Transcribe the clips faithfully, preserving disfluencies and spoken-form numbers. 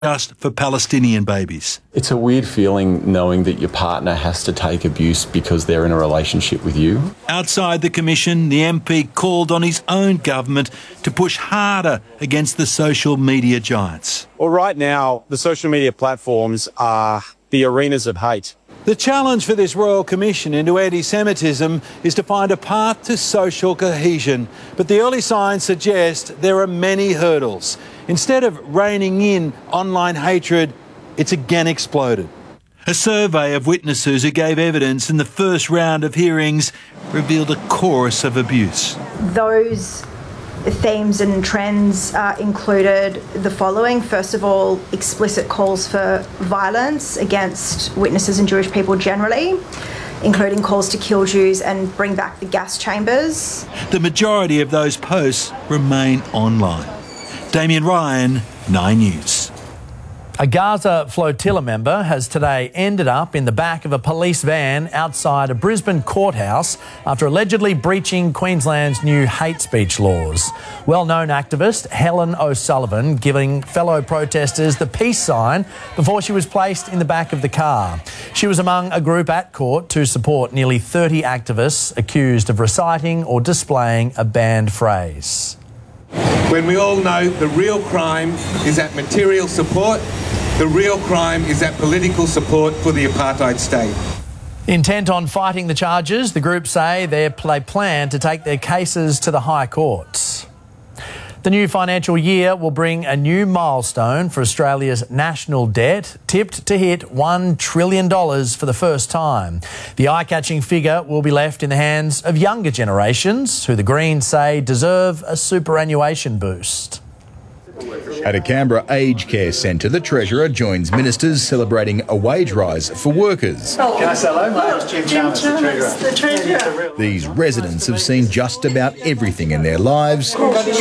just for Palestinian babies. It's a weird feeling knowing that your partner has to take abuse because they're in a relationship with you. Outside the commission, the M P called on his own government to push harder against the social media giants. Well, right now, the social media platforms are the arenas of hate. The challenge for this Royal Commission into anti-Semitism is to find a path to social cohesion. But the early signs suggest there are many hurdles. Instead of reining in online hatred, it's again exploded. A survey of witnesses who gave evidence in the first round of hearings revealed a chorus of abuse. Those themes and trends uh, included the following. First of all, explicit calls for violence against witnesses and Jewish people generally, including calls to kill Jews and bring back the gas chambers. The majority of those posts remain online. Damien Ryan, Nine News. A Gaza flotilla member has today ended up in the back of a police van outside a Brisbane courthouse after allegedly breaching Queensland's new hate speech laws. Well-known activist Helen O'Sullivan giving fellow protesters the peace sign before she was placed in the back of the car. She was among a group at court to support nearly thirty activists accused of reciting or displaying a banned phrase. When we all know the real crime is that material support, the real crime is that political support for the apartheid state. Intent on fighting the charges, the group say they plan to take their cases to the High Courts. The new financial year will bring a new milestone for Australia's national debt, tipped to hit one trillion dollars for the first time. The eye-catching figure will be left in the hands of younger generations, who the Greens say deserve a superannuation boost. At a Canberra aged care centre, the Treasurer joins ministers celebrating a wage rise for workers. Can I say hello? My name's Jim Chalmers, the Treasurer. The Treasurer. These residents have seen just about everything in their lives,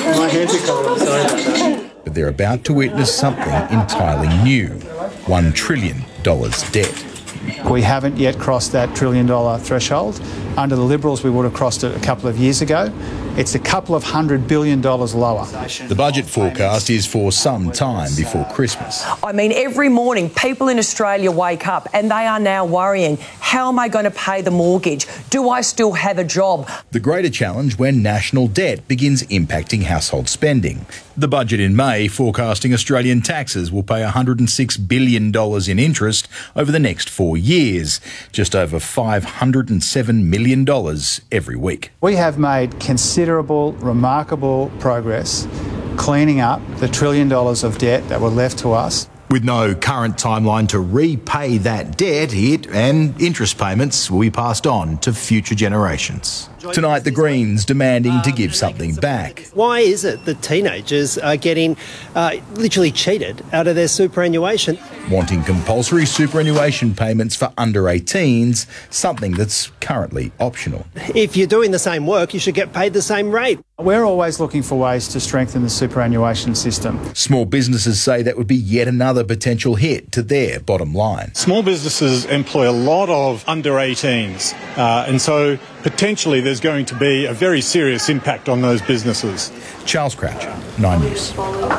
but they're about to witness something entirely new. One trillion dollars debt. We haven't yet crossed that trillion dollar threshold. Under the Liberals, we would have crossed it a couple of years ago. It's a couple of hundred billion dollars lower. The budget forecast is for some time before Christmas. I mean, every morning people in Australia wake up and they are now worrying, how am I going to pay the mortgage? Do I still have a job? The greater challenge when national debt begins impacting household spending. The budget in May forecasting Australian taxes will pay one hundred six billion dollars in interest over the next four years, just over five hundred seven million dollars every week. We have made considerable, remarkable progress cleaning up the trillion dollars of debt that were left to us. With no current timeline to repay that debt, it and interest payments will be passed on to future generations. Tonight, the Greens demanding to give something back. Why is it that teenagers are getting uh, literally cheated out of their superannuation? Wanting compulsory superannuation payments for under eighteens, something that's currently optional. If you're doing the same work, you should get paid the same rate. We're always looking for ways to strengthen the superannuation system. Small businesses say that would be yet another potential hit to their bottom line. Small businesses employ a lot of under eighteens, uh, and so potentially there's going to be a very serious impact on those businesses. Charles Croucher, Nine News.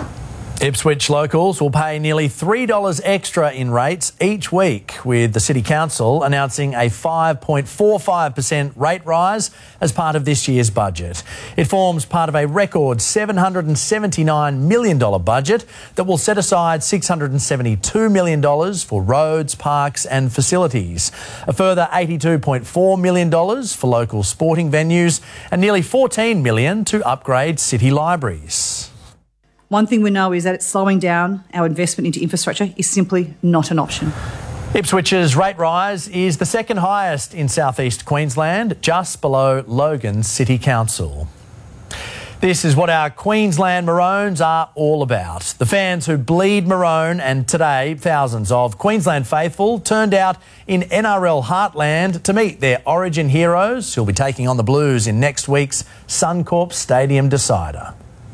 Ipswich locals will pay nearly three dollars extra in rates each week, with the City Council announcing a five point four five percent rate rise as part of this year's budget. It forms part of a record seven hundred seventy-nine million dollars budget that will set aside six hundred seventy-two million dollars for roads, parks and facilities, a further eighty-two point four million dollars for local sporting venues and nearly fourteen million dollars to upgrade city libraries. One thing we know is that it's slowing down our investment into infrastructure is simply not an option. Ipswich's rate rise is the second highest in southeast Queensland, just below Logan City Council. This is what our Queensland Maroons are all about. The fans who bleed maroon, and today thousands of Queensland faithful turned out in N R L Heartland to meet their Origin heroes who'll be taking on the Blues in next week's Suncorp Stadium decider.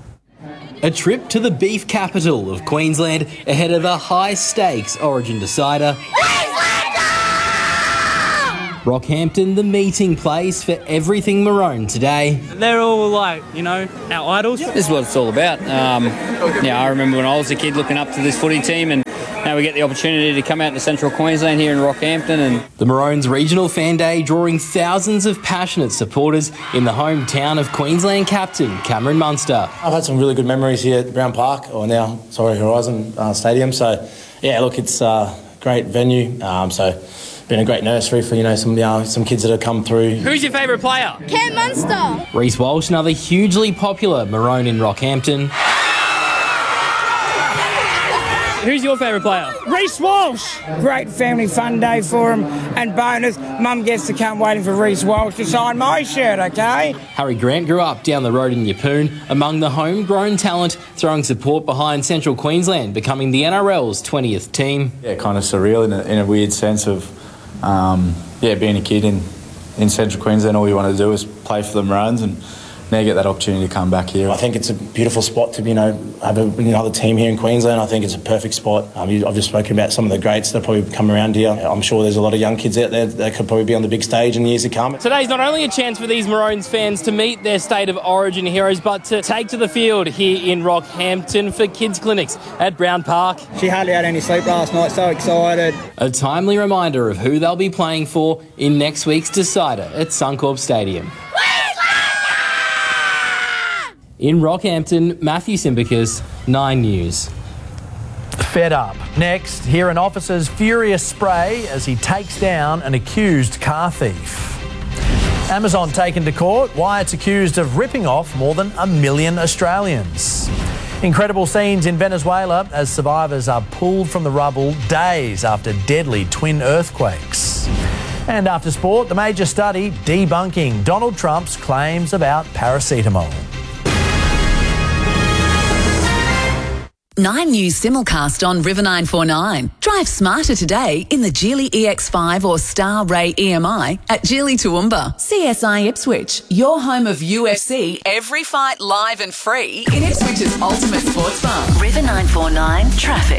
A trip to the beef capital of Queensland ahead of a high-stakes Origin decider. Rockhampton, the meeting place for everything Maroon today. They're all like, you know, our idols. This is what it's all about. Um, yeah, I remember when I was a kid looking up to this footy team, and now we get the opportunity to come out to Central Queensland here in Rockhampton. And the Maroons Regional Fan Day drawing thousands of passionate supporters in the hometown of Queensland captain Cameron Munster. I've had some really good memories here at Brown Park, or now, sorry, Horizon uh, Stadium. So, yeah, look, it's a great venue. Um, so, been a great nursery for, you know, some uh, some kids that have come through. Who's your favourite player? Cam Munster. Reece Walsh, another hugely popular Maroon in Rockhampton. Who's your favourite player? Reece Walsh. Great family fun day for him. And bonus, Mum gets to come waiting for Reece Walsh to sign my shirt, OK? Harry Grant grew up down the road in Yeppoon, among the homegrown talent, throwing support behind Central Queensland, becoming the N R L's twentieth team. Yeah, kind of surreal in a, in a weird sense of, um, yeah, being a kid in, in Central Queensland, all you want to do is play for the Maroons, and now get that opportunity to come back here. I think it's a beautiful spot to, you know, have a, another team here in Queensland. I think it's a perfect spot. Um, I've just spoken about some of the greats that probably come around here. I'm sure there's a lot of young kids out there that could probably be on the big stage in years to come. Today's not only a chance for these Maroons fans to meet their state of origin heroes, but to take to the field here in Rockhampton for kids clinics at Brown Park. She hardly had any sleep last night, so excited. A timely reminder of who they'll be playing for in next week's decider at Suncorp Stadium. In Rockhampton, Matthew Simbicus, Nine News. Fed up. Next, hear an officer's furious spray as he takes down an accused car thief. Amazon taken to court, why it's accused of ripping off more than a million Australians. Incredible scenes in Venezuela as survivors are pulled from the rubble days after deadly twin earthquakes. And after sport, the major study debunking Donald Trump's claims about paracetamol. Nine News simulcast on River nine four nine. Drive smarter today in the Geely E X five or Star Ray E M I at Geely Toowoomba. C S I Ipswich, your home of U F C, every fight live and free in Ipswich's ultimate sports bar. River nine four nine traffic.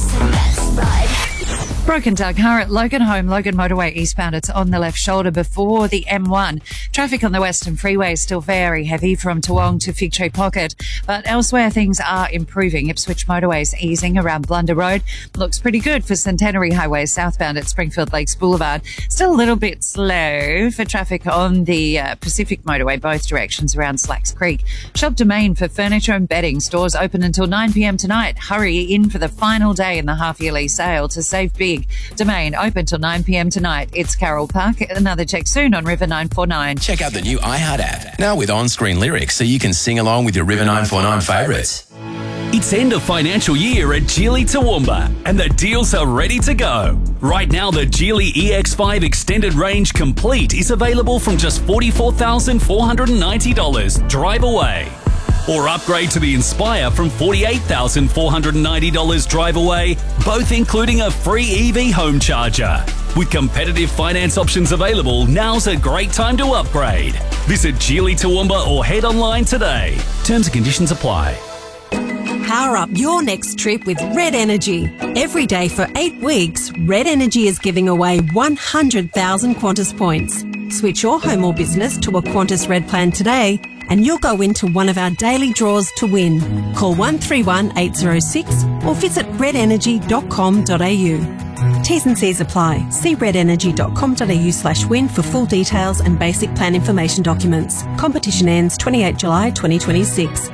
Broken down car at Logan Home, Logan Motorway eastbound. It's on the left shoulder before the M one. Traffic on the Western Freeway is still very heavy from Toowong to Fig Tree Pocket, but elsewhere things are improving. Ipswich Motorways easing around Blunder Road. Looks pretty good for Centenary Highway southbound at Springfield Lakes Boulevard. Still a little bit slow for traffic on the uh, Pacific Motorway, both directions around Slacks Creek. Shop Domain for furniture and bedding. Stores open until nine p m tonight. Hurry in for the final day in the half-yearly sale to save big. Domain open till nine p m tonight. It's Carol Park. Another check soon on River nine four nine. Check out the new iHeart app, now with on-screen lyrics so you can sing along with your River nine four nine favourites. It's end of financial year at Geely Toowoomba and the deals are ready to go. Right now, the Geely E X five Extended Range Complete is available from just forty-four thousand four hundred ninety dollars. Drive away. Or upgrade to the Inspire from forty-eight thousand four hundred ninety dollars drive away, both including a free E V home charger. With competitive finance options available, now's a great time to upgrade. Visit Geely Toowoomba or head online today. Terms and conditions apply. Power up your next trip with Red Energy. Every day for eight weeks, Red Energy is giving away one hundred thousand Qantas points. Switch your home or business to a Qantas Red plan today and you'll go into one of our daily draws to win. Call one three one eight zero six or visit red energy dot com dot a u. T's and C's apply. See red energy dot com dot a u slash win for full details and basic plan information documents. Competition ends twenty-eighth of July twenty twenty-six.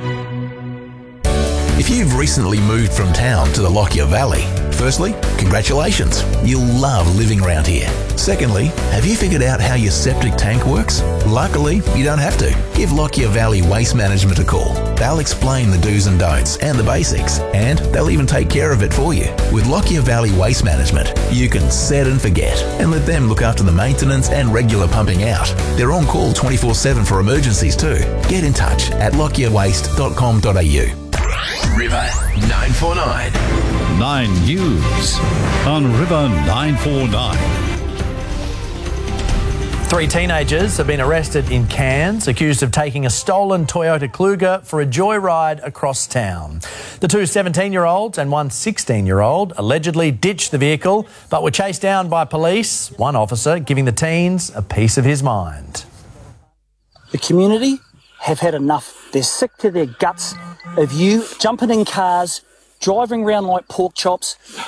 If you've recently moved from town to the Lockyer Valley, firstly, congratulations. You'll love living around here. Secondly, have you figured out how your septic tank works? Luckily, you don't have to. Give Lockyer Valley Waste Management a call. They'll explain the do's and don'ts and the basics, and they'll even take care of it for you. With Lockyer Valley Waste Management, you can set and forget and let them look after the maintenance and regular pumping out. They're on call twenty-four seven for emergencies too. Get in touch at lockyer waste dot com dot a u. River nine four nine. Nine News on River nine four nine. Three teenagers have been arrested in Cairns, accused of taking a stolen Toyota Kluger for a joyride across town. The two seventeen-year-olds and one sixteen-year-old allegedly ditched the vehicle but were chased down by police, one officer giving the teens a piece of his mind. The community have had enough. They're sick to their guts of you jumping in cars, driving around like pork chops,